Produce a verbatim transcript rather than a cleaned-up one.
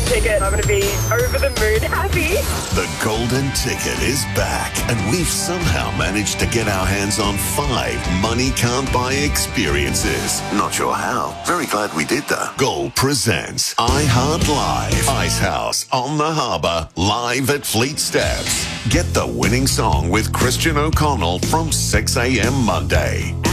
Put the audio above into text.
ticket. I'm going to be over the moon happy. The Golden Ticket is back, and we've somehow managed to get our hands on five money can't buy experiences. Not sure how. Very glad we did though. Gold presents iHeart Live. Icehouse on the Harbour, live at Fleet Steps. Get the winning song with Christian O'Connell from six a.m. Monday.